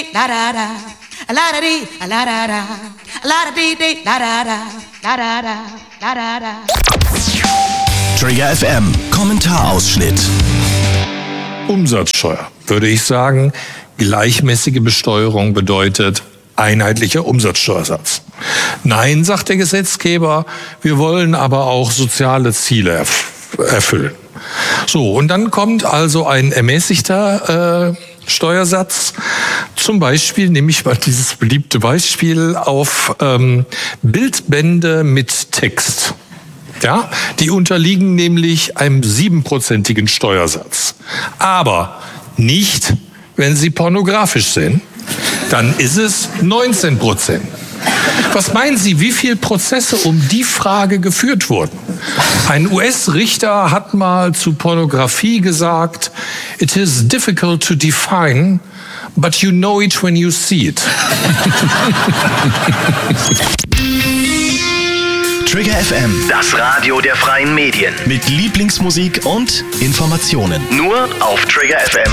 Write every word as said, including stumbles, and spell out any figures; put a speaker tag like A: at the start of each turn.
A: da da da, a la da dee, a la da da, a la da dee dee, da da da, da da da, da da da.
B: Trigger F M, Kommentarausschnitt.
C: Umsatzsteuer, würde ich sagen, gleichmäßige Besteuerung bedeutet einheitlicher Umsatzsteuersatz. Nein, sagt der Gesetzgeber, wir wollen aber auch soziale Ziele erf- erfüllen. So, und dann kommt also ein ermäßigter äh, Steuersatz. Zum Beispiel nehme ich mal dieses beliebte Beispiel auf ähm, Bildbände mit Text. Ja, die unterliegen nämlich einem siebenprozentigen Steuersatz. Aber nicht, wenn sie pornografisch sind. Dann ist es neunzehn Prozent. Was meinen Sie, wie viele Prozesse um die Frage geführt wurden? Ein U S-Richter hat mal zu Pornografie gesagt, "It is difficult to define, but you know it when you see it."
B: Trigger F M,
D: Das Radio der freien Medien.
B: mit Lieblingsmusik und Informationen.
D: Nur auf Trigger F M.